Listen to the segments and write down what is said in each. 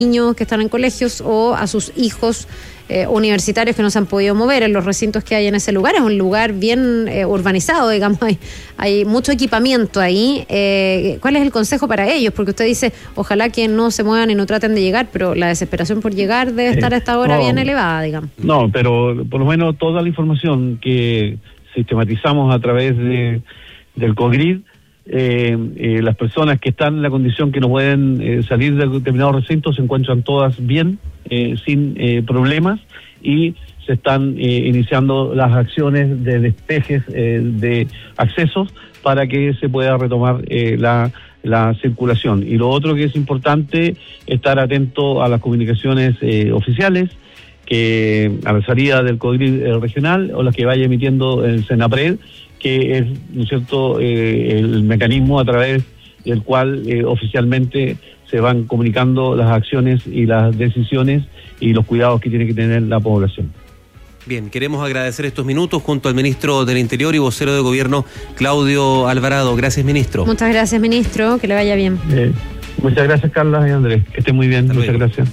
niños que están en colegios o a sus hijos universitarios que no se han podido mover en los recintos que hay en ese lugar. Es un lugar bien urbanizado, digamos, hay mucho equipamiento ahí. ¿Cuál es el consejo para ellos? Porque usted dice, ojalá que no se muevan y no traten de llegar, pero la desesperación por llegar debe estar a esta hora bien elevada, digamos. No, pero por lo menos toda la información que sistematizamos a través del COGRID, las personas que están en la condición que no pueden salir de determinados recintos se encuentran todas bien, sin problemas, y se están iniciando las acciones de despejes de accesos para que se pueda retomar la circulación. Y lo otro que es importante, estar atento a las comunicaciones oficiales, que a la salida del COGRID regional o las que vaya emitiendo el SENAPRED, que es, ¿no es cierto?, el mecanismo a través del cual oficialmente se van comunicando las acciones y las decisiones y los cuidados que tiene que tener la población. Bien, queremos agradecer estos minutos junto al ministro del Interior y vocero de Gobierno, Claudio Alvarado. Gracias, ministro. Muchas gracias, ministro. Que le vaya bien. Muchas gracias, Carla y Andrés. Que estén muy bien. Muchas gracias.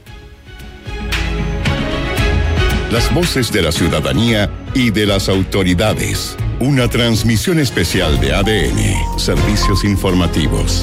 Las voces de la ciudadanía y de las autoridades. Una transmisión especial de ADN, Servicios Informativos.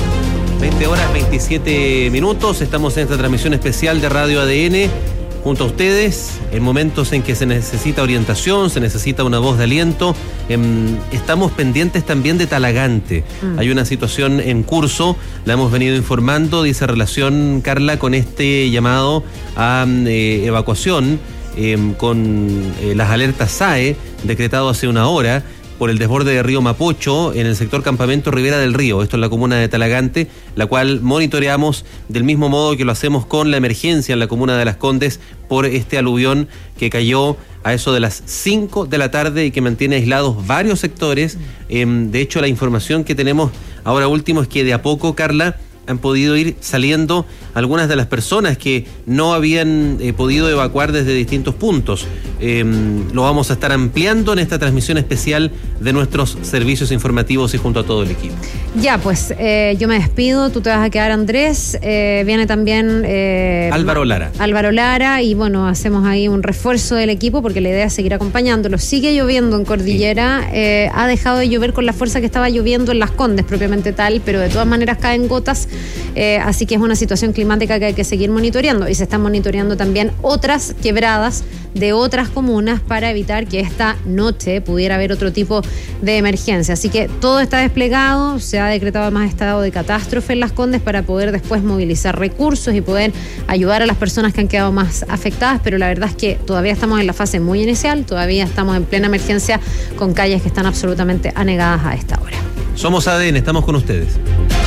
20:27. Estamos en esta transmisión especial de Radio ADN junto a ustedes, en momentos en que se necesita orientación, se necesita una voz de aliento. Estamos pendientes también de Talagante. Hay una situación en curso, la hemos venido informando, dice relación, Carla, con este llamado a evacuación con las alertas SAE, decretado hace una hora, por el desborde de río Mapocho en el sector Campamento Ribera del Río, esto en la comuna de Talagante, la cual monitoreamos del mismo modo que lo hacemos con la emergencia en la comuna de Las Condes por este aluvión que cayó a eso de las 5 de la tarde y que mantiene aislados varios sectores. De hecho, la información que tenemos ahora último es que de a poco, Carla, han podido ir saliendo algunas de las personas que no habían podido evacuar desde distintos puntos. Lo vamos a estar ampliando en esta transmisión especial de nuestros servicios informativos y junto a todo el equipo. Ya, pues yo me despido, tú te vas a quedar, Andrés, viene también Álvaro Lara, y bueno, hacemos ahí un refuerzo del equipo porque la idea es seguir acompañándolo. Sigue lloviendo en Cordillera, ha dejado de llover con la fuerza que estaba lloviendo en Las Condes propiamente tal, pero de todas maneras caen gotas. Así que es una situación climática que hay que seguir monitoreando, y se están monitoreando también otras quebradas de otras comunas para evitar que esta noche pudiera haber otro tipo de emergencia. Así que todo está desplegado, se ha decretado además estado de catástrofe en Las Condes para poder después movilizar recursos y poder ayudar a las personas que han quedado más afectadas, pero la verdad es que todavía estamos en la fase muy inicial, todavía estamos en plena emergencia con calles que están absolutamente anegadas a esta hora. Somos ADN, estamos con ustedes.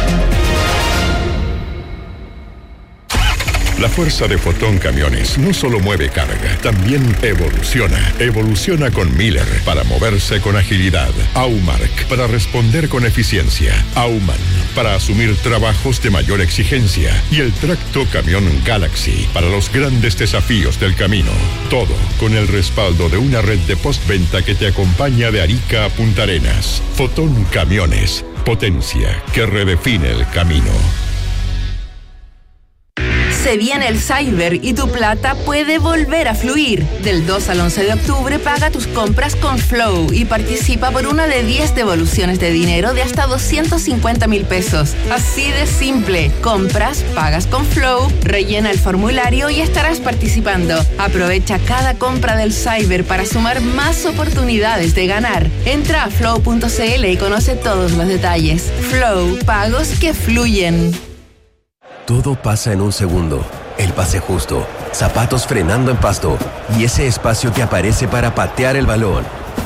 La fuerza de Fotón Camiones no solo mueve carga, también evoluciona. Evoluciona con Miller para moverse con agilidad. Aumark para responder con eficiencia. Auman para asumir trabajos de mayor exigencia. Y el tracto camión Galaxy para los grandes desafíos del camino. Todo con el respaldo de una red de postventa que te acompaña de Arica a Punta Arenas. Fotón Camiones. Potencia que redefine el camino. Se viene el Cyber y tu plata puede volver a fluir. Del 2 al 11 de octubre paga tus compras con Flow y participa por una de 10 devoluciones de dinero de hasta 250,000 pesos. Así de simple. Compras, pagas con Flow, rellena el formulario y estarás participando. Aprovecha cada compra del Cyber para sumar más oportunidades de ganar. Entra a flow.cl y conoce todos los detalles. Flow, pagos que fluyen. Todo pasa en un segundo. El pase justo, zapatos frenando en pasto y ese espacio que aparece para patear el balón.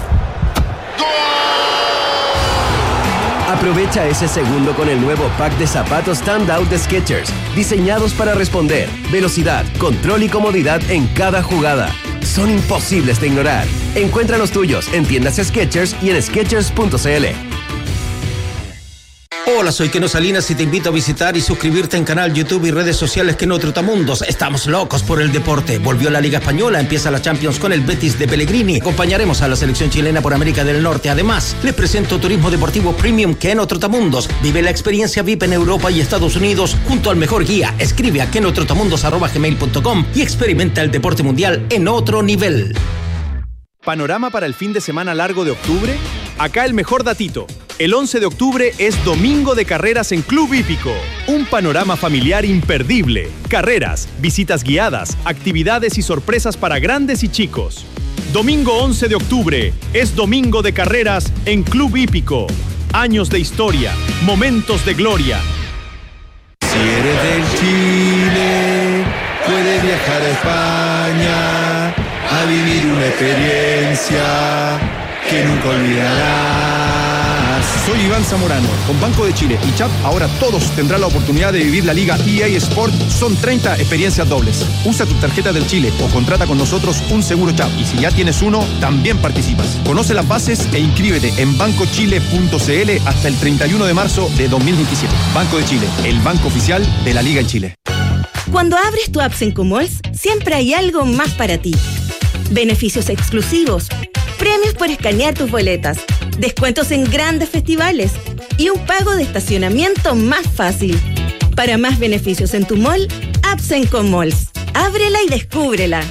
Aprovecha ese segundo con el nuevo pack de zapatos Standout de Skechers, diseñados para responder, velocidad, control y comodidad en cada jugada. Son imposibles de ignorar. Encuentra los tuyos en tiendas Skechers y en Skechers.cl. Hola, soy Keno Salinas y te invito a visitar y suscribirte en canal YouTube y redes sociales Keno Trotamundos. Estamos locos por el deporte. Volvió la Liga Española, empieza la Champions con el Betis de Pellegrini. Acompañaremos a la selección chilena por América del Norte. Además, les presento Turismo Deportivo Premium Keno Trotamundos. Vive la experiencia VIP en Europa y Estados Unidos junto al mejor guía. Escribe a kenotrotamundos@gmail.com y experimenta el deporte mundial en otro nivel. ¿Panorama para el fin de semana largo de octubre? Acá el mejor datito. El 11 de octubre es domingo de carreras en Club Hípico. Un panorama familiar imperdible. Carreras, visitas guiadas, actividades y sorpresas para grandes y chicos. Domingo 11 de octubre es domingo de carreras en Club Hípico. Años de historia, momentos de gloria. Si eres del Chile, puedes viajar a España a vivir una experiencia que nunca olvidarás. Soy Iván Zamorano. Con Banco de Chile y CHAP, ahora todos tendrán la oportunidad de vivir la Liga EA Sport. Son 30 experiencias dobles. Usa tu tarjeta del Chile o contrata con nosotros un seguro CHAP. Y si ya tienes uno, también participas. Conoce las bases e inscríbete en bancochile.cl hasta el 31 de marzo de 2027. Banco de Chile, el banco oficial de la Liga en Chile. Cuando abres tu app Senco Malls, siempre hay algo más para ti. Beneficios exclusivos, premios por escanear tus boletas, descuentos en grandes festivales y un pago de estacionamiento más fácil. Para más beneficios en tu mall, App Senco Malls. Ábrela y descúbrela.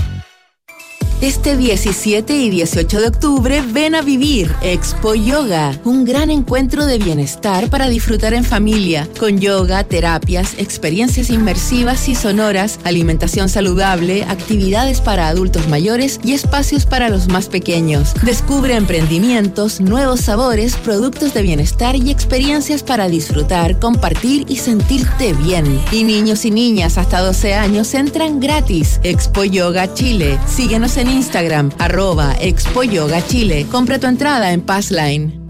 Este 17 y 18 de octubre ven a vivir Expo Yoga, un gran encuentro de bienestar para disfrutar en familia, con yoga, terapias, experiencias inmersivas y sonoras, alimentación saludable, actividades para adultos mayores y espacios para los más pequeños. Descubre emprendimientos, nuevos sabores, productos de bienestar y experiencias para disfrutar, compartir y sentirte bien. Y niños y niñas hasta 12 años entran gratis. Expo Yoga Chile. Síguenos en Instagram, @Expo Yoga Chile. Compra tu entrada en Passline.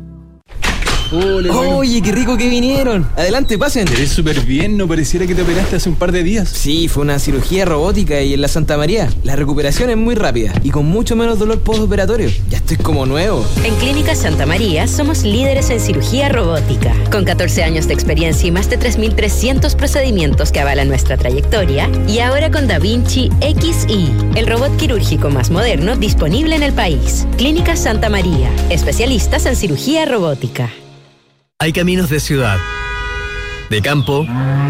Oye, qué rico que vinieron. Adelante, pasen. Te ves súper bien, no pareciera que te operaste hace un par de días. Sí, fue una cirugía robótica y en la Santa María. La recuperación es muy rápida y con mucho menos dolor postoperatorio. Ya estoy como nuevo. En Clínica Santa María somos líderes en cirugía robótica. Con 14 años de experiencia y más de 3.300 procedimientos que avalan nuestra trayectoria. Y ahora con Da Vinci XI, el robot quirúrgico más moderno disponible en el país. Clínica Santa María, especialistas en cirugía robótica. Hay caminos de ciudad, de campo,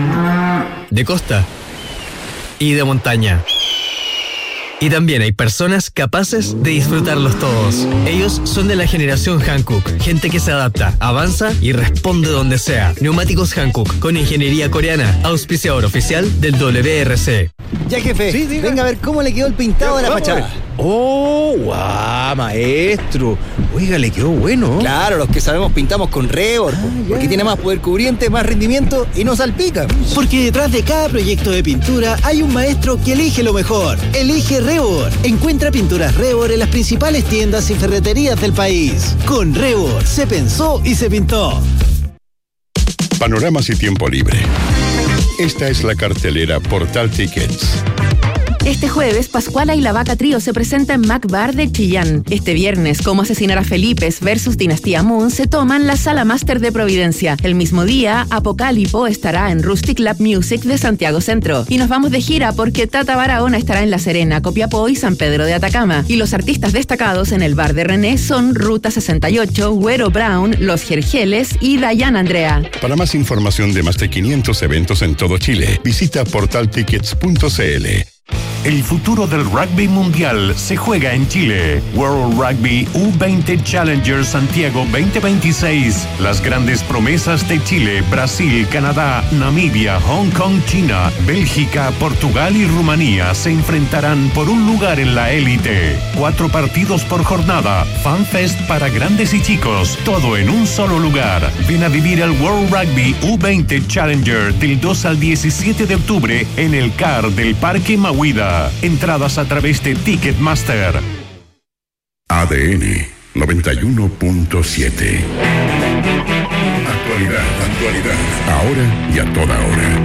de costa y de montaña. Y también hay personas capaces de disfrutarlos todos. Ellos son de la generación Hankook, gente que se adapta, avanza y responde donde sea. Neumáticos Hankook, con ingeniería coreana, auspiciador oficial del WRC. Ya, jefe, sí, venga a ver cómo le quedó el pintado de la fachada. ¡Oh, guau, maestro! Oiga, le quedó bueno. Claro, los que sabemos pintamos con Rebord, porque tiene más poder cubriente, más rendimiento y no salpica. Porque detrás de cada proyecto de pintura hay un maestro que elige lo mejor. Elige Rebord. Encuentra pinturas Rebord en las principales tiendas y ferreterías del país. Con Rebord se pensó y se pintó. Panoramas y tiempo libre. Esta es la cartelera Portal Tickets. Este jueves, Pascuala y la Vaca Trío se presenta en Mac Bar de Chillán. Este viernes, Cómo asesinar a Felipes versus Dinastía Moon se toman la Sala Máster de Providencia. El mismo día, Apocalipo estará en Rustic Lab Music de Santiago Centro. Y nos vamos de gira porque Tata Barahona estará en La Serena, Copiapó y San Pedro de Atacama. Y los artistas destacados en el bar de René son Ruta 68, Güero Brown, Los Jerjeles y Dayan Andrea. Para más información de más de 500 eventos en todo Chile, visita portaltickets.cl. El futuro del rugby mundial se juega en Chile. World Rugby U20 Challenger Santiago 2026. Las grandes promesas de Chile, Brasil, Canadá, Namibia, Hong Kong, China, Bélgica, Portugal y Rumanía se enfrentarán por un lugar en la élite. 4 partidos por jornada. FanFest para grandes y chicos. Todo en un solo lugar. Ven a vivir el World Rugby U20 Challenger del 2 al 17 de octubre en el CAR del Parque Mahuida. Entradas a través de Ticketmaster. ADN 91.7. Actualidad. Ahora y a toda hora.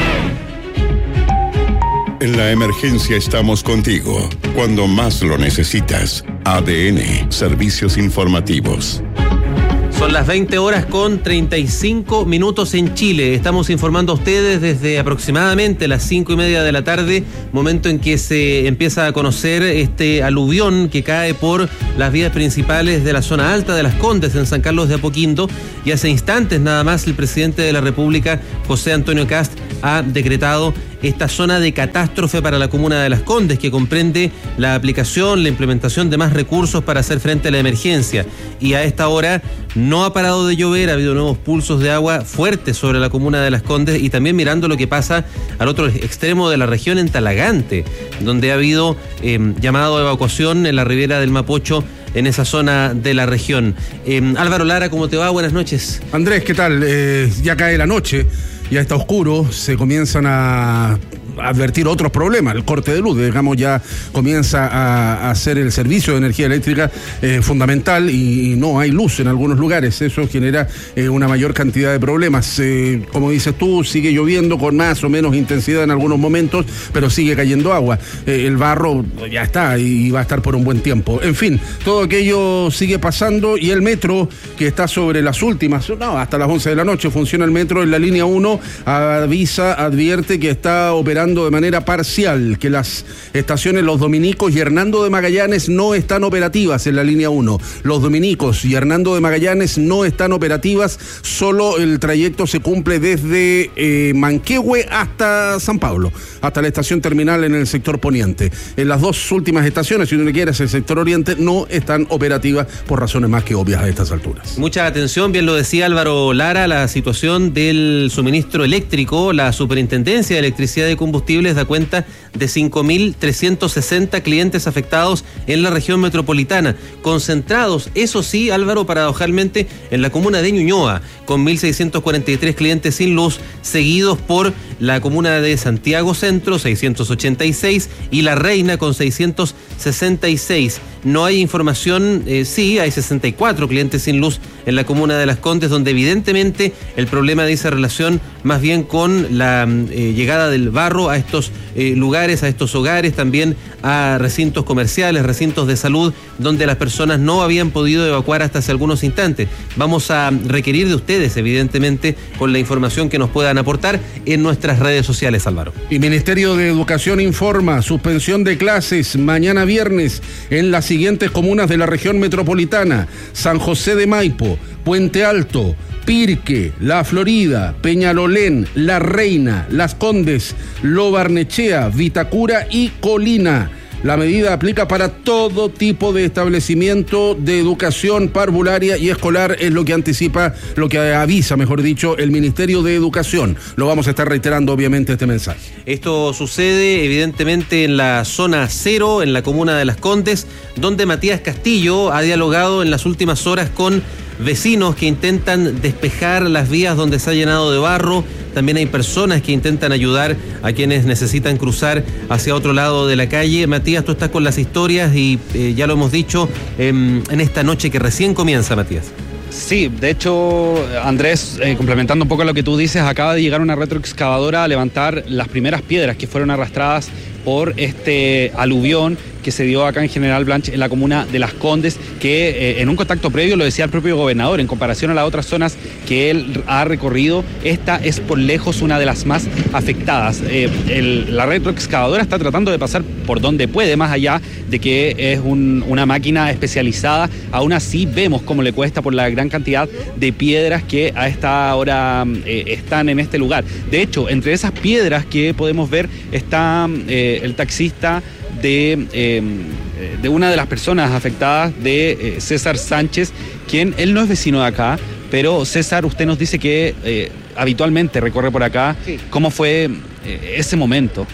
En la emergencia estamos contigo. Cuando más lo necesitas. ADN, servicios informativos. Son las 20 horas con 35 minutos en Chile. Estamos informando a ustedes desde aproximadamente las 5:30 de la tarde, momento en que se empieza a conocer este aluvión que cae por las vías principales de la zona alta de Las Condes en San Carlos de Apoquindo. Y hace instantes nada más el presidente de la República, José Antonio Kast, ha decretado esta zona de catástrofe para la comuna de Las Condes, que comprende la aplicación, la implementación de más recursos para hacer frente a la emergencia. Y a esta hora no ha parado de llover, ha habido nuevos pulsos de agua fuertes sobre la comuna de Las Condes, y también mirando lo que pasa al otro extremo de la región, en Talagante, donde ha habido llamado a evacuación en la ribera del Mapocho, en esa zona de la región. Álvaro Lara, ¿cómo te va? Buenas noches. Andrés, ¿qué tal? Ya cae la noche, ya está oscuro, se comienzan a advertir otros problemas. El corte de luz, digamos, ya comienza a hacer el servicio de energía eléctrica fundamental, y no hay luz en algunos lugares. Eso genera una mayor cantidad de problemas. Como dices tú, sigue lloviendo con más o menos intensidad en algunos momentos, pero sigue cayendo agua. El barro ya está y va a estar por un buen tiempo. En fin, todo aquello sigue pasando, y el metro, que está sobre las últimas, hasta las 11 de la noche funciona el metro en la línea 1, advierte que está operando de manera parcial, que las estaciones Los Dominicos y Hernando de Magallanes no están operativas en la línea 1. Los Dominicos y Hernando de Magallanes no están operativas, solo el trayecto se cumple desde Manquehue hasta San Pablo, hasta la estación terminal en el sector poniente. En las dos últimas estaciones, si uno le quiere, el sector oriente, no están operativas por razones más que obvias a estas alturas. Mucha atención, bien lo decía Álvaro Lara, la situación del suministro eléctrico. La Superintendencia de Electricidad y Combustibles da cuenta de 5.360 clientes afectados en la región metropolitana, concentrados, eso sí, Álvaro, paradojalmente, en la comuna de Ñuñoa, con 1.643 clientes sin luz, seguidos por la comuna de Santiago Centro, 686, y La Reina, con 666. No hay información, sí, hay 64 clientes sin luz en la comuna de Las Condes, donde evidentemente el problema dice relación más bien con la llegada del barro a estos lugares, a estos hogares, también a recintos comerciales, recintos de salud, donde las personas no habían podido evacuar hasta hace algunos instantes. Vamos a requerir de ustedes, evidentemente, con la información que nos puedan aportar en nuestras redes sociales, Álvaro. Y Ministerio de Educación informa suspensión de clases mañana viernes en las siguientes comunas de la región metropolitana: San José de Maipo, Puente Alto, Pirque, La Florida, Peñalolén, La Reina, Las Condes, Lo Barnechea, Vitacura y Colina. La medida aplica para todo tipo de establecimiento de educación parvularia y escolar, es lo que anticipa, lo que avisa, mejor dicho, el Ministerio de Educación. Lo vamos a estar reiterando, obviamente, este mensaje. Esto sucede, evidentemente, en la zona 0, en la comuna de Las Condes, donde Matías Castillo ha dialogado en las últimas horas con vecinos que intentan despejar las vías donde se ha llenado de barro. También hay personas que intentan ayudar a quienes necesitan cruzar hacia otro lado de la calle. Matías, tú estás con las historias y ya lo hemos dicho en esta noche que recién comienza, Matías. Sí, de hecho, Andrés, complementando un poco lo que tú dices, acaba de llegar una retroexcavadora a levantar las primeras piedras que fueron arrastradas por este aluvión que se dio acá en General Blanche, en la comuna de Las Condes, que en un contacto previo lo decía el propio gobernador, en comparación a las otras zonas que él ha recorrido, esta es por lejos una de las más afectadas. La retroexcavadora está tratando de pasar por donde puede, más allá de que es una máquina especializada. Aún así vemos cómo le cuesta por la gran cantidad de piedras que a esta hora están en este lugar. De hecho, entre esas piedras que podemos ver está el taxista de una de las personas afectadas, de César Sánchez, quien él no es vecino de acá, pero César, usted nos dice que habitualmente recorre por acá. Sí. ¿Cómo fue ese momento?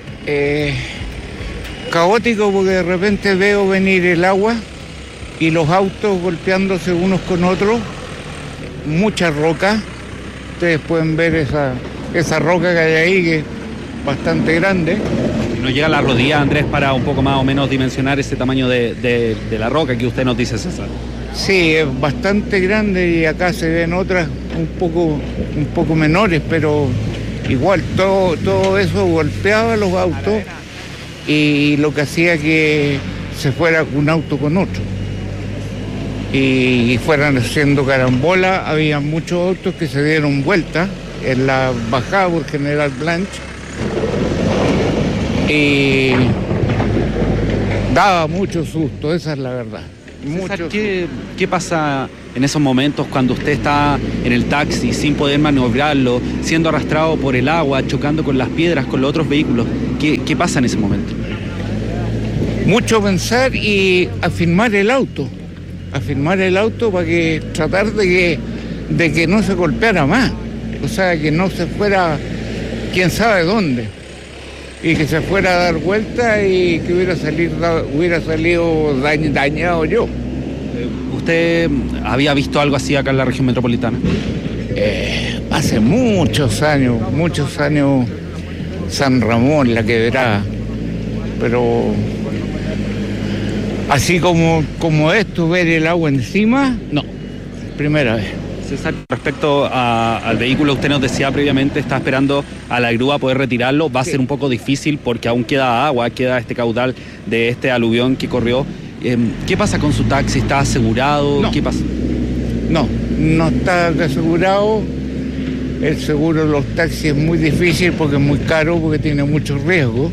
Caótico, porque de repente veo venir el agua y los autos golpeándose unos con otros, mucha roca. Ustedes pueden ver esa roca que hay ahí, que es bastante grande. Nos llega a la rodilla, Andrés, para un poco más o menos dimensionar ese tamaño de la roca que usted nos dice, César. Sí, es bastante grande, y acá se ven otras un poco menores, pero igual todo eso golpeaba los autos y lo que hacía que se fuera un auto con otro. y fueran haciendo carambola. Había muchos autos que se dieron vuelta en la bajada por General Blanch y daba mucho susto, esa es la verdad. César, ¿qué pasa en esos momentos cuando usted está en el taxi sin poder maniobrarlo, siendo arrastrado por el agua, chocando con las piedras, con los otros vehículos? ¿Qué pasa en ese momento? Mucho pensar y afirmar el auto para que tratar de que no se golpeara más, o sea, que no se fuera quién sabe dónde, y que se fuera a dar vuelta y que hubiera salido dañado yo. ¿Usted había visto algo así acá en la región metropolitana? Hace muchos años, San Ramón, La Quebrada, pero así como esto, ver el agua encima, no, primera vez. César, respecto al vehículo, usted nos decía previamente, está esperando a la grúa poder retirarlo. Va a ser un poco difícil porque aún queda agua, queda este caudal de este aluvión que corrió. ¿Qué pasa con su taxi? ¿Está asegurado? No. ¿Qué pasa? No está asegurado. El seguro de los taxis es muy difícil porque es muy caro, porque tiene mucho riesgo.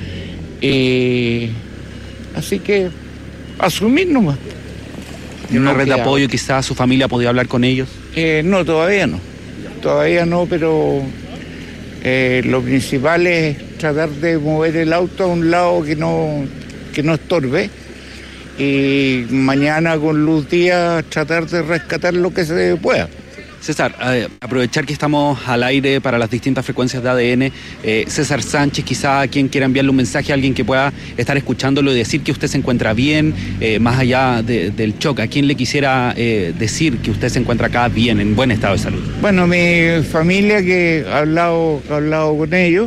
Así que asumir nomás. ¿Tiene una red de apoyo? Quizás su familia podía hablar con ellos. No, todavía no, pero lo principal es tratar de mover el auto a un lado que no estorbe, y mañana con luz día tratar de rescatar lo que se pueda. César, aprovechar que estamos al aire para las distintas frecuencias de ADN, César Sánchez, quizá a quien quiera enviarle un mensaje, a alguien que pueda estar escuchándolo y decir que usted se encuentra bien, más allá del shock, ¿a quién le quisiera decir que usted se encuentra acá bien, en buen estado de salud? Bueno, mi familia, que he hablado con ellos,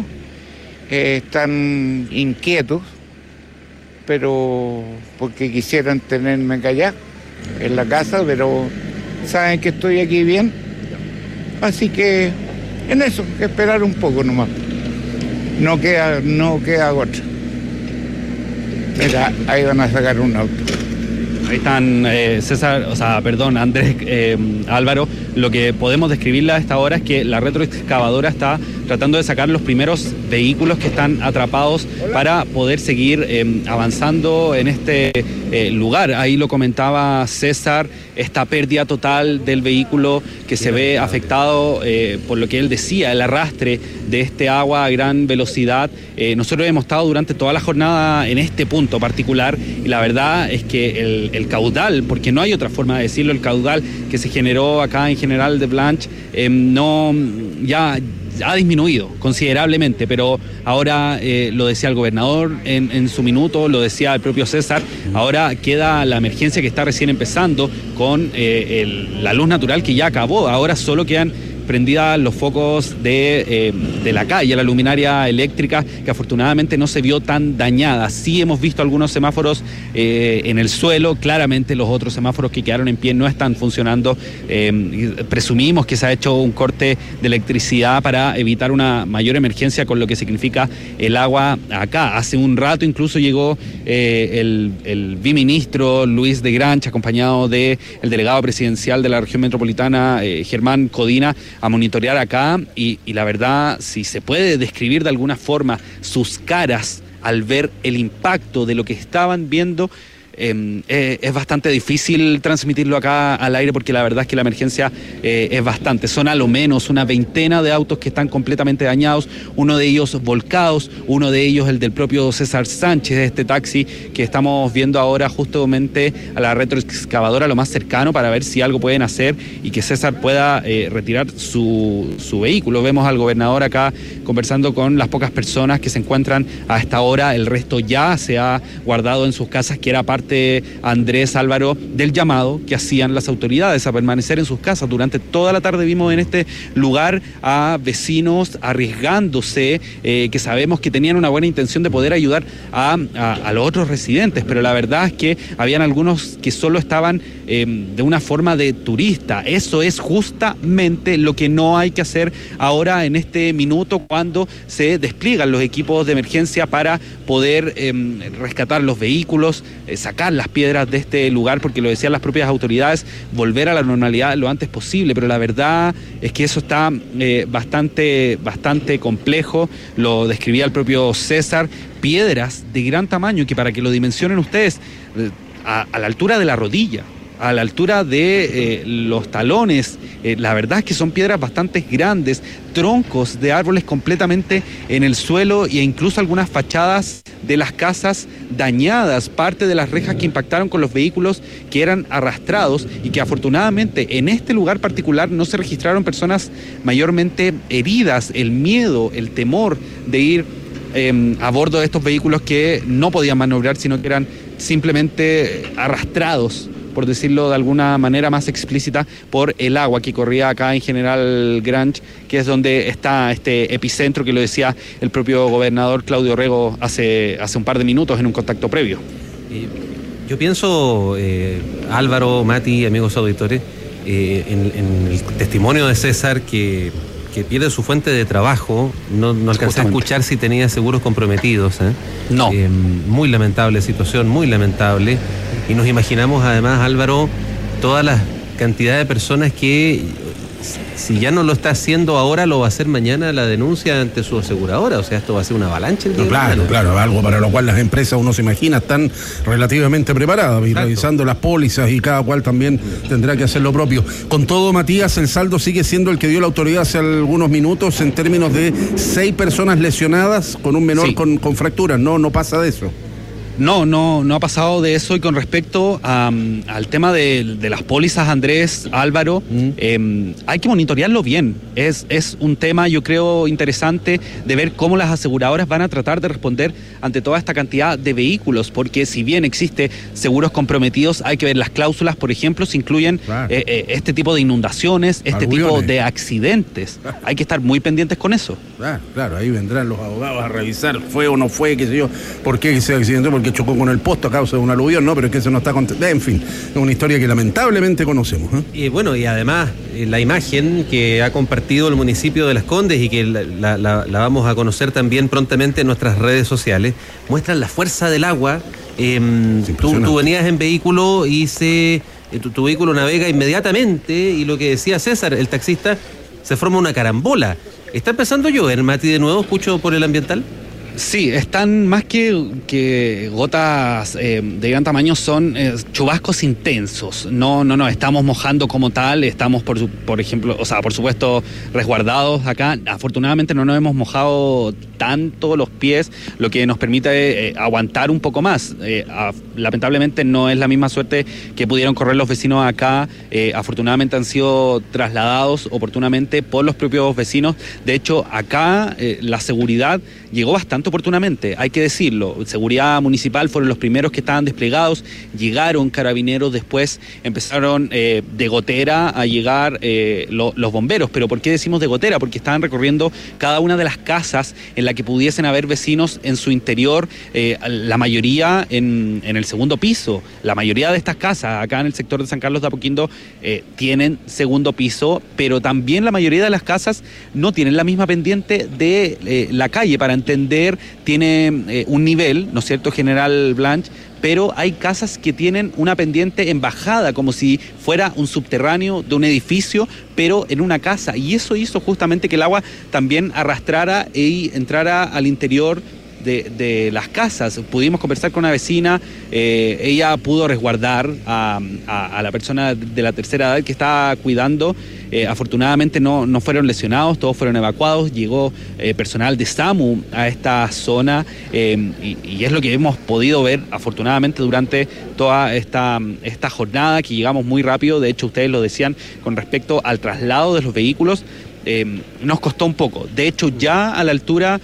están inquietos, pero porque quisieran tenerme callado en la casa, pero saben que estoy aquí bien. Así que en eso, que esperar un poco nomás. No queda otra. Mira, ahí van a sacar un auto. Ahí están Andrés, Álvaro. Lo que podemos describirle a esta hora es que la retroexcavadora está tratando de sacar los primeros vehículos que están atrapados para poder seguir avanzando en este lugar. Ahí lo comentaba César, esta pérdida total del vehículo que se ve afectado por lo que él decía, el arrastre de este agua a gran velocidad. Nosotros hemos estado durante toda la jornada en este punto particular y la verdad es que el caudal, porque no hay otra forma de decirlo, el caudal que se generó acá en General de Blanch ya ha disminuido considerablemente, pero ahora lo decía el gobernador en su minuto, lo decía el propio César, ahora queda la emergencia que está recién empezando con la luz natural que ya acabó, ahora solo quedan prendidas los focos de la calle, la luminaria eléctrica, que afortunadamente no se vio tan dañada. Sí hemos visto algunos semáforos en el suelo, claramente los otros semáforos que quedaron en pie no están funcionando. Presumimos que se ha hecho un corte de electricidad para evitar una mayor emergencia con lo que significa el agua acá. Hace un rato incluso llegó el viceministro Luis de Granch, acompañado del delegado presidencial de la región metropolitana, Germán Codina, a monitorear acá y la verdad, si se puede describir de alguna forma sus caras al ver el impacto de lo que estaban viendo, es bastante difícil transmitirlo acá al aire porque la verdad es que la emergencia es bastante. Son a lo menos una veintena de autos que están completamente dañados, uno de ellos volcados, uno de ellos el del propio César Sánchez, de este taxi que estamos viendo ahora justamente a la retroexcavadora lo más cercano para ver si algo pueden hacer y que César pueda retirar su vehículo. Vemos al gobernador acá conversando con las pocas personas que se encuentran a esta hora, el resto ya se ha guardado en sus casas, que era parte, Andrés, Álvaro, del llamado que hacían las autoridades a permanecer en sus casas. Durante toda la tarde vimos en este lugar a vecinos arriesgándose, que sabemos que tenían una buena intención de poder ayudar a los otros residentes, pero la verdad es que habían algunos que solo estaban de una forma de turista. Eso es justamente lo que no hay que hacer ahora en este minuto cuando se despliegan los equipos de emergencia para poder rescatar los vehículos, sacar sacar las piedras de este lugar, porque lo decían las propias autoridades, volver a la normalidad lo antes posible, pero la verdad es que eso está bastante complejo. Lo describía el propio César, piedras de gran tamaño que, para que lo dimensionen ustedes, a la altura de la rodilla, a la altura de los talones, la verdad es que son piedras bastante grandes, troncos de árboles completamente en el suelo e incluso algunas fachadas de las casas dañadas, parte de las rejas que impactaron con los vehículos que eran arrastrados, y que afortunadamente en este lugar particular no se registraron personas mayormente heridas. El miedo, el temor de ir a bordo de estos vehículos que no podían maniobrar, sino que eran simplemente arrastrados, por decirlo de alguna manera más explícita, por el agua que corría acá en General Grange, que es donde está este epicentro, que lo decía el propio gobernador Claudio Rego hace un par de minutos en un contacto previo. Yo pienso, Álvaro, Mati, amigos auditores, en el testimonio de César, que pierde su fuente de trabajo. No alcancé a escuchar si tenía seguros comprometidos. No. Muy lamentable situación, muy lamentable. Y nos imaginamos además, Álvaro, toda la cantidad de personas que, si ya no lo está haciendo ahora, lo va a hacer mañana la denuncia ante su aseguradora. O sea, esto va a ser una avalancha. Claro, algo para lo cual las empresas, uno se imagina, están relativamente preparadas, y revisando las pólizas, y cada cual también tendrá que hacer lo propio. Con todo, Matías, el saldo sigue siendo el que dio la autoridad hace algunos minutos, en términos de 6 personas lesionadas, con un menor con fracturas. No pasa de eso. No ha pasado de eso. Y con respecto al tema de las pólizas, Andrés, Álvaro, hay que monitorearlo bien. Es un tema, yo creo, interesante de ver cómo las aseguradoras van a tratar de responder ante toda esta cantidad de vehículos, porque si bien existe seguros comprometidos, hay que ver las cláusulas, por ejemplo, si incluyen este tipo de inundaciones, este tipo de accidentes. Hay que estar muy pendientes con eso. Claro, ahí vendrán los abogados a revisar, fue o no fue, qué sé yo, por qué se accidentó, porque chocó con el posto a causa de un aluvión, ¿no? Pero es que eso no está en fin, es una historia que lamentablemente conocemos. Y bueno, y además la imagen que ha compartido el municipio de Las Condes, y que la vamos a conocer también prontamente en nuestras redes sociales, muestran la fuerza del agua. Tú venías en vehículo y tu vehículo navega inmediatamente, y lo que decía César, el taxista, se forma una carambola. ¿Está empezando a llover, Mati, de nuevo? ¿Escucho por el ambiental? Sí, están más que gotas de gran tamaño, son chubascos intensos. No, estamos mojando como tal, estamos por ejemplo, por supuesto, resguardados acá. Afortunadamente no nos hemos mojado tanto los pies, lo que nos permite aguantar un poco más. Lamentablemente no es la misma suerte que pudieron correr los vecinos acá. Afortunadamente han sido trasladados oportunamente por los propios vecinos. De hecho, acá la seguridad llegó bastante oportunamente, hay que decirlo. Seguridad municipal fueron los primeros que estaban desplegados, llegaron carabineros, después empezaron de gotera a llegar los bomberos. ¿Pero por qué decimos de gotera? Porque estaban recorriendo cada una de las casas en la que pudiesen haber vecinos en su interior, la mayoría en el segundo piso. La mayoría de estas casas acá en el sector de San Carlos de Apoquindo tienen segundo piso, pero también la mayoría de las casas no tienen la misma pendiente de la calle. Para entender, tiene un nivel, ¿no es cierto?, General Blanche, pero hay casas que tienen una pendiente en bajada, como si fuera un subterráneo de un edificio, pero en una casa. Y eso hizo justamente que el agua también arrastrara y entrara al interior de las casas. Pudimos conversar con una vecina, ella pudo resguardar a la persona de la tercera edad que estaba cuidando. Afortunadamente no fueron lesionados, todos fueron evacuados. Llegó personal de SAMU a esta zona, y es lo que hemos podido ver afortunadamente durante toda esta jornada, que llegamos muy rápido. De hecho, ustedes lo decían con respecto al traslado de los vehículos. Nos costó un poco. De hecho, ya a la altura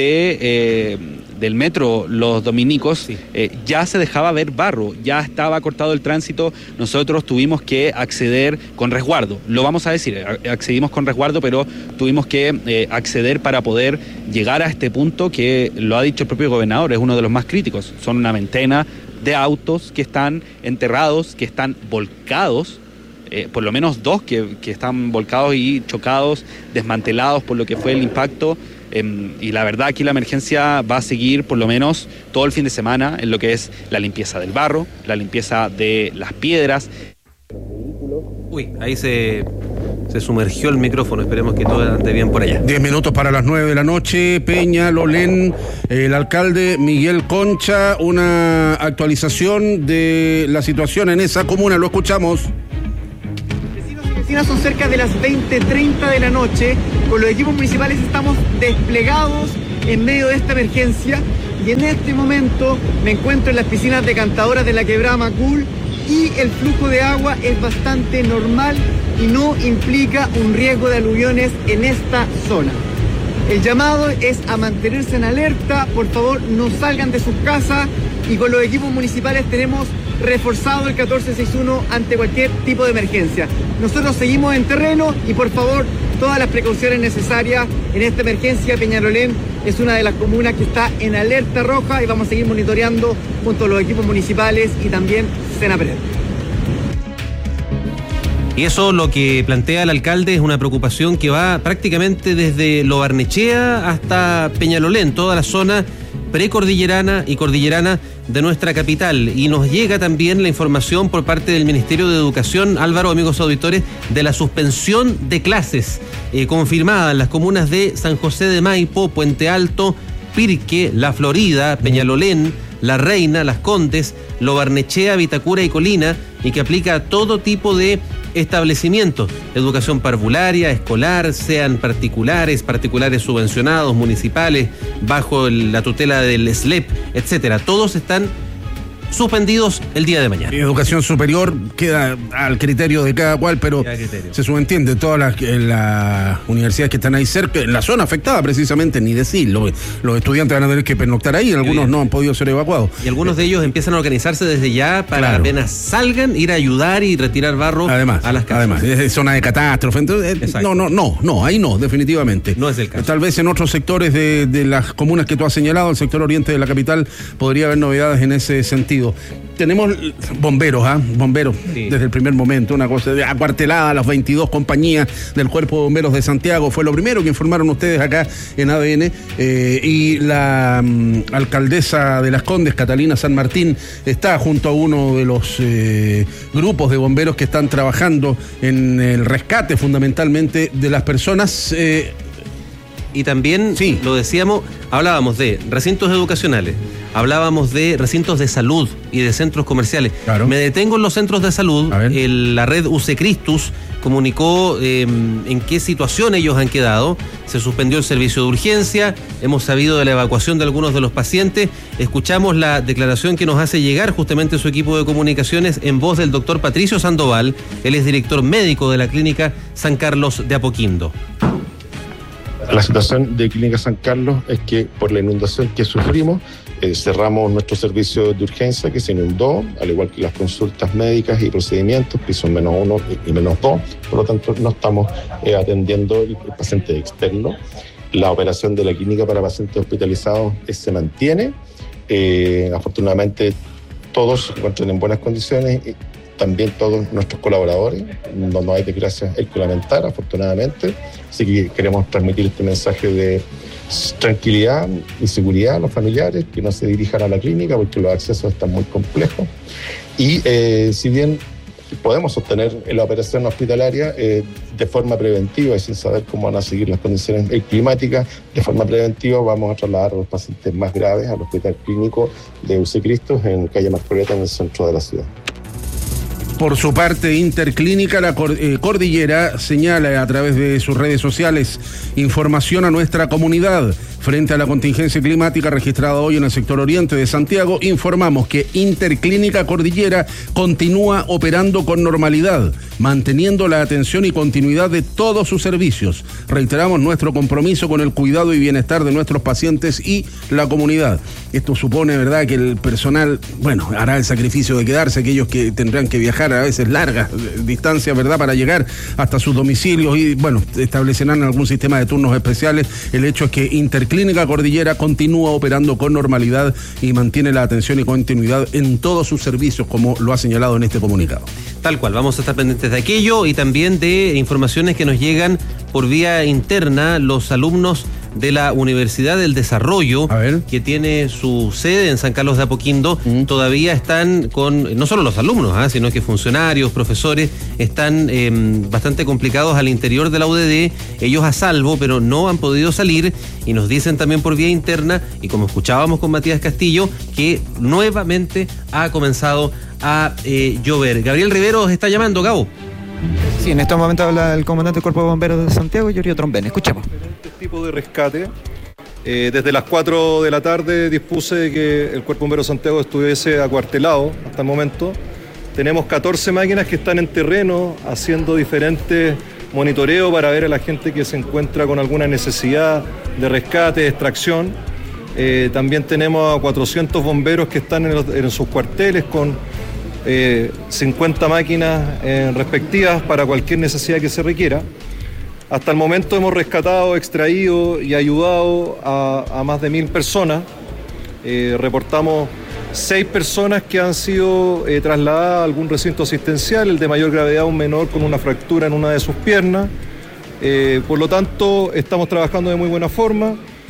del metro Los Dominicos, ya se dejaba ver barro, ya estaba cortado el tránsito. Nosotros tuvimos que acceder con resguardo, lo vamos a decir, accedimos con resguardo, pero tuvimos que acceder para poder llegar a este punto que, lo ha dicho el propio gobernador, es uno de los más críticos. Son una veintena de autos que están enterrados, que están volcados. Por lo menos 2 que están volcados y chocados, desmantelados por lo que fue el impacto. Y la verdad aquí la emergencia va a seguir por lo menos todo el fin de semana en lo que es la limpieza del barro, la limpieza de las piedras. Uy, ahí se sumergió el micrófono, esperemos que todo ande bien por allá. 10 minutos para las 9 de la noche, Peñalolén, el alcalde Miguel Concha, una actualización de la situación en esa comuna, lo escuchamos. Son cerca de las 20:30 de la noche. Con los equipos municipales estamos desplegados en medio de esta emergencia y en este momento me encuentro en las piscinas decantadoras de la quebrada Macul y el flujo de agua es bastante normal y no implica un riesgo de aluviones en esta zona. El llamado es a mantenerse en alerta, por favor no salgan de sus casas y con los equipos municipales tenemos reforzado el 1461 ante cualquier tipo de emergencia. Nosotros seguimos en terreno y por favor todas las precauciones necesarias en esta emergencia. Peñalolén es una de las comunas que está en alerta roja y vamos a seguir monitoreando junto a los equipos municipales y también Senapred. Y eso lo que plantea el alcalde es una preocupación que va prácticamente desde Lo Barnechea hasta Peñalolén, toda la zona precordillerana y cordillerana de nuestra capital. Y nos llega también la información por parte del Ministerio de Educación, Álvaro, amigos auditores, de la suspensión de clases confirmada en las comunas de San José de Maipo, Puente Alto, Pirque, La Florida, Peñalolén, La Reina, Las Condes, Lo Barnechea, Vitacura y Colina, y que aplica a todo tipo de establecimientos, educación parvularia, escolar, sean particulares subvencionados, municipales, bajo la tutela del SLEP, etcétera. Todos están suspendidos el día de mañana. Educación superior queda al criterio de cada cual, pero se subentiende todas las universidades que están ahí cerca, en la zona afectada precisamente, ni decirlo. Los estudiantes van a tener que pernoctar ahí, algunos no han podido ser evacuados. Y algunos de ellos empiezan a organizarse desde ya para apenas salgan, ir a ayudar y retirar barro a las casas. Además, es zona de catástrofe, entonces no, ahí no, definitivamente. No es el caso. Tal vez en otros sectores de las comunas que tú has señalado, el sector oriente de la capital, podría haber novedades en ese sentido. Tenemos bomberos, desde el primer momento, una cosa de acuartelada, las 22 compañías del Cuerpo de Bomberos de Santiago, fue lo primero que informaron ustedes acá en ADN, y la alcaldesa de Las Condes, Catalina San Martín, está junto a uno de los grupos de bomberos que están trabajando en el rescate fundamentalmente de las personas. Y también, lo decíamos, hablábamos de recintos educacionales, hablábamos de recintos de salud y de centros comerciales. Claro. Me detengo en los centros de salud. La red UC Christus comunicó en qué situación ellos han quedado. Se suspendió el servicio de urgencia, hemos sabido de la evacuación de algunos de los pacientes. Escuchamos la declaración que nos hace llegar justamente su equipo de comunicaciones en voz del doctor Patricio Sandoval. Él es director médico de la Clínica San Carlos de Apoquindo. La situación de Clínica San Carlos es que por la inundación que sufrimos, cerramos nuestro servicio de urgencia que se inundó, al igual que las consultas médicas y procedimientos, pisos -1 y -2, por lo tanto no estamos atendiendo el paciente externo. La operación de la clínica para pacientes hospitalizados se mantiene, afortunadamente todos se encuentran en buenas condiciones, también todos nuestros colaboradores, no hay desgracias que lamentar, afortunadamente. Así que queremos transmitir este mensaje de tranquilidad y seguridad a los familiares, que no se dirijan a la clínica porque los accesos están muy complejos. Y si bien podemos sostener la operación hospitalaria de forma preventiva y sin saber cómo van a seguir las condiciones climáticas, de forma preventiva vamos a trasladar a los pacientes más graves al Hospital Clínico de UC Christus en calle Marcoleta, en el centro de la ciudad. Por su parte, Interclínica La Cordillera señala a través de sus redes sociales información a nuestra comunidad. Frente a la contingencia climática registrada hoy en el sector oriente de Santiago, informamos que Interclínica Cordillera continúa operando con normalidad, manteniendo la atención y continuidad de todos sus servicios. Reiteramos nuestro compromiso con el cuidado y bienestar de nuestros pacientes y la comunidad. Esto supone, ¿verdad?, que el personal, hará el sacrificio de quedarse, aquellos que tendrán que viajar a veces largas distancias, ¿verdad?, para llegar hasta sus domicilios y, establecerán algún sistema de turnos especiales. El hecho es que Interclínica Cordillera continúa operando con normalidad y mantiene la atención y continuidad en todos sus servicios, como lo ha señalado en este comunicado. Tal cual, vamos a estar pendientes de aquello y también de informaciones que nos llegan por vía interna. Los alumnos de la Universidad del Desarrollo, que tiene su sede en San Carlos de Apoquindo. Todavía están con, no solo los alumnos, sino que funcionarios, profesores, están bastante complicados al interior de la UDD, ellos a salvo, pero no han podido salir, y nos dicen también por vía interna, y como escuchábamos con Matías Castillo, que nuevamente ha comenzado a llover. Gabriel Rivero está llamando, Gabo. Sí, en estos momentos habla el comandante del Cuerpo de Bomberos de Santiago, Yorio Trombén. Escuchemos. Diferentes tipos de rescate. Desde las 4 de la tarde dispuse de que el Cuerpo de Bomberos de Santiago estuviese acuartelado hasta el momento. Tenemos 14 máquinas que están en terreno haciendo diferentes monitoreos para ver a la gente que se encuentra con alguna necesidad de rescate, de extracción. También tenemos a 400 bomberos que están en sus cuarteles con 50 máquinas respectivas para cualquier necesidad que se requiera. Hasta el momento hemos rescatado, extraído y ayudado a más de 1.000 personas. Reportamos 6 personas que han sido trasladadas a algún recinto asistencial, el de mayor gravedad un menor con una fractura en una de sus piernas. Por lo tanto, estamos trabajando de muy buena forma.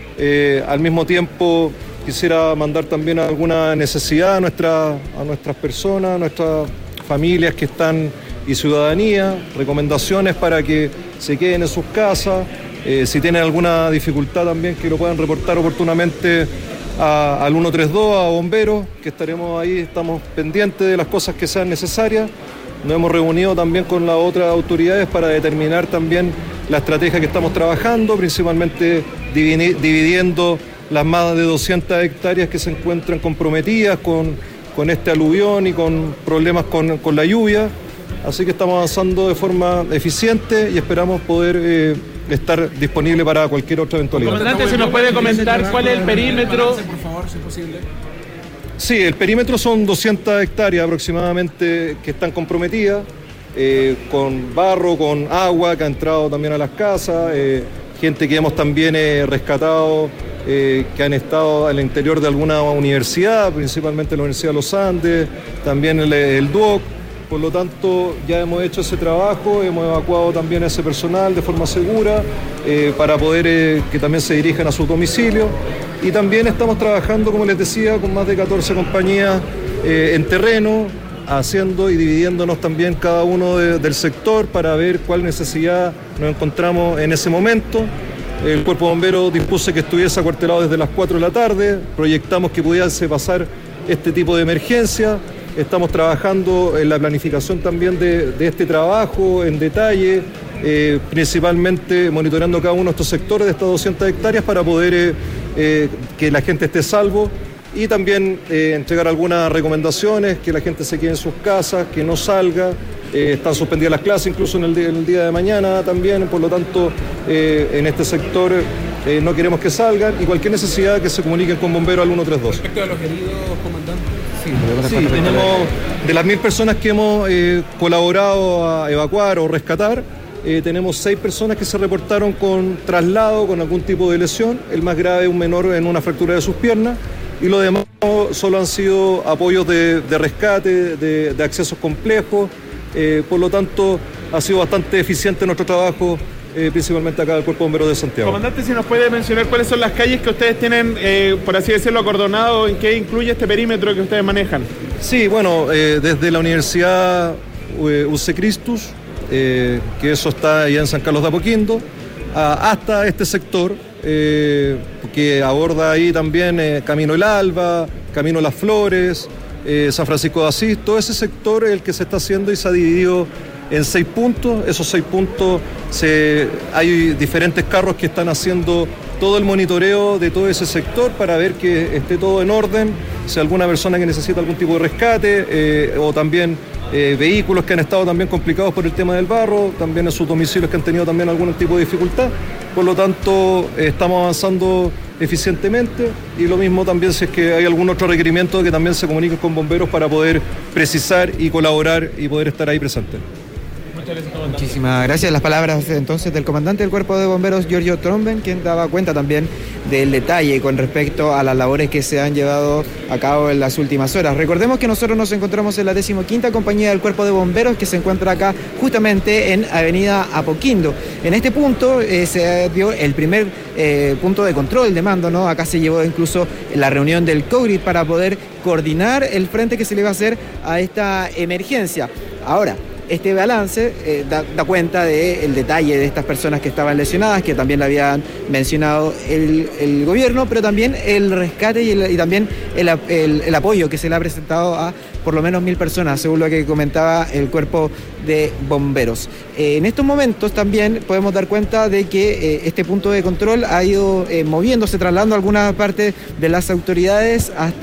Al mismo tiempo, quisiera mandar también alguna necesidad a nuestras personas, a nuestras familias que están y ciudadanía, recomendaciones para que se queden en sus casas, si tienen alguna dificultad también que lo puedan reportar oportunamente al 132, a bomberos, que estaremos ahí, estamos pendientes de las cosas que sean necesarias. Nos hemos reunido también con las otras autoridades para determinar también la estrategia que estamos trabajando, principalmente dividiendo las más de 200 hectáreas que se encuentran comprometidas con este aluvión y con problemas con la lluvia. Así que estamos avanzando de forma eficiente y esperamos poder estar disponible para cualquier otra eventualidad. Comandante, ¿se nos puede comentar cuál es el perímetro? Por favor, si es posible. Sí, el perímetro son 200 hectáreas aproximadamente que están comprometidas, con barro, con agua que ha entrado también a las casas, gente que hemos también rescatado, que han estado al interior de alguna universidad, principalmente la Universidad de los Andes, también el DUOC. Por lo tanto, ya hemos hecho ese trabajo, hemos evacuado también a ese personal de forma segura para poder que también se dirijan a su domicilio. Y también estamos trabajando, como les decía, con más de 14 compañías en terreno, haciendo y dividiéndonos también cada uno del sector para ver cuál necesidad nos encontramos en ese momento. El Cuerpo de Bomberos dispuse que estuviese acuartelado desde las 4 de la tarde, proyectamos que pudiese pasar este tipo de emergencia. Estamos trabajando en la planificación también de este trabajo en detalle, principalmente monitoreando cada uno de estos sectores de estas 200 hectáreas para poder que la gente esté salvo y también entregar algunas recomendaciones, que la gente se quede en sus casas, que no salga. Están suspendidas las clases incluso en el día de mañana también, por lo tanto en este sector no queremos que salgan y cualquier necesidad que se comuniquen con bomberos al 132. Respecto a los heridos, comandante. Sí, tenemos de las 1.000 personas que hemos colaborado a evacuar o rescatar, tenemos 6 personas que se reportaron con traslado, con algún tipo de lesión, el más grave un menor en una fractura de sus piernas y los demás solo han sido apoyos de rescate, de accesos complejos, por lo tanto ha sido bastante eficiente nuestro trabajo, principalmente acá del Cuerpo de Bomberos de Santiago. Comandante, si nos puede mencionar cuáles son las calles que ustedes tienen, por así decirlo, acordonado, en qué incluye este perímetro que ustedes manejan. Sí, bueno, desde la Universidad UC Christus, que eso está allá en San Carlos de Apoquindo, hasta este sector, que aborda ahí también Camino El Alba, Camino Las Flores, San Francisco de Asís, todo ese sector es el que se está haciendo y se ha dividido en 6 puntos. Esos 6 puntos hay diferentes carros que están haciendo todo el monitoreo de todo ese sector para ver que esté todo en orden, si alguna persona que necesita algún tipo de rescate o también vehículos que han estado también complicados por el tema del barro, también en sus domicilios que han tenido también algún tipo de dificultad. Por lo tanto, estamos avanzando eficientemente y lo mismo también si es que hay algún otro requerimiento que también se comuniquen con bomberos para poder precisar y colaborar y poder estar ahí presente. Muchísimas gracias. Las palabras entonces del comandante del Cuerpo de Bomberos, Giorgio Tromben, quien daba cuenta también del detalle con respecto a las labores que se han llevado a cabo en las últimas horas. Recordemos que nosotros nos encontramos en la 15ª compañía del Cuerpo de Bomberos, que se encuentra acá justamente en Avenida Apoquindo. En este punto se dio el primer punto de control de mando, ¿no? Acá se llevó incluso la reunión del COGRID para poder coordinar el frente que se le va a hacer a esta emergencia. Ahora, este balance da cuenta del detalle de estas personas que estaban lesionadas, que también lo habían mencionado el gobierno, pero también el rescate y también el apoyo que se le ha presentado a por lo menos 1.000 personas, según lo que comentaba el Cuerpo de Bomberos. En estos momentos también podemos dar cuenta de que este punto de control ha ido moviéndose, trasladando algunas partes de las autoridades hasta